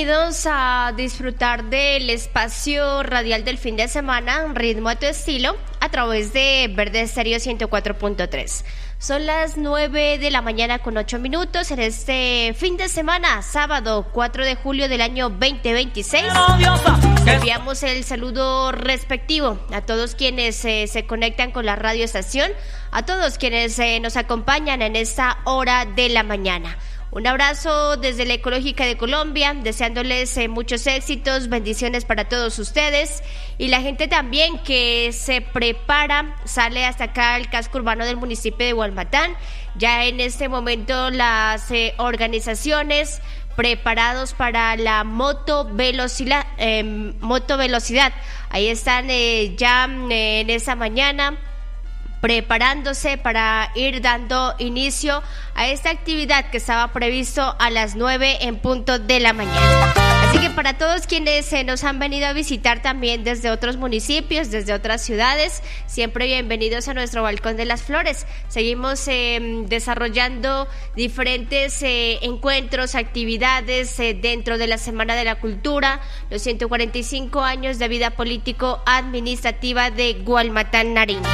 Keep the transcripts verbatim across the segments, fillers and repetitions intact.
bienvenidos a disfrutar del espacio radial del fin de semana, Ritmo a tu estilo, a través de Verde Estéreo ciento cuatro punto tres. Son las nueve de la mañana con ocho minutos en este fin de semana, sábado cuatro de julio del año veinte veintiséis. Enviamos el saludo respectivo a todos quienes eh, se conectan con la radio estación, a todos quienes eh, nos acompañan en esta hora de la mañana. Un abrazo desde la Ecológica de Colombia, deseándoles eh, muchos éxitos, bendiciones para todos ustedes y la gente también que se prepara, sale hasta acá al casco urbano del municipio de Gualmatán. Ya en este momento las eh, organizaciones preparados para la motovelocidad, eh, motovelocidad. Ahí están eh, ya eh, en esta mañana preparándose para ir dando inicio a esta actividad que estaba previsto a las nueve en punto de la mañana. Así que para todos quienes se nos han venido a visitar también desde otros municipios, desde otras ciudades, siempre bienvenidos a nuestro Balcón de las Flores. Seguimos eh, desarrollando diferentes eh, encuentros, actividades eh, dentro de la Semana de la Cultura, los ciento cuarenta y cinco años de vida político-administrativa de Gualmatán, Nariño.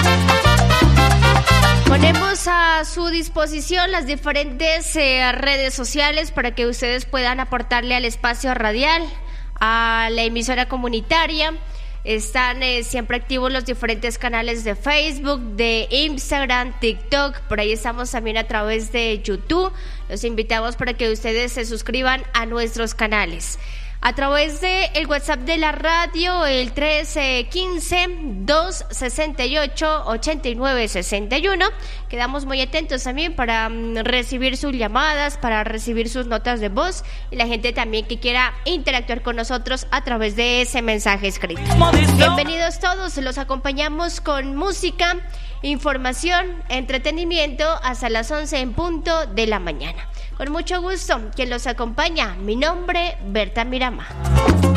Ponemos a su disposición las diferentes eh, redes sociales para que ustedes puedan aportarle al espacio radial, a la emisora comunitaria. Están eh, siempre activos los diferentes canales de Facebook, de Instagram, TikTok. Por ahí estamos también a través de YouTube. Los invitamos para que ustedes se suscriban a nuestros canales. A través de el WhatsApp de la radio, el tres uno cinco, dos seis ocho, ocho nueve seis uno. Quedamos muy atentos también para um, recibir sus llamadas, para recibir sus notas de voz y la gente también que quiera interactuar con nosotros a través de ese mensaje escrito. Bienvenidos todos, los acompañamos con música, información, entretenimiento hasta las once en punto de la mañana. Con mucho gusto, quien los acompaña, mi nombre, Berta Mirama.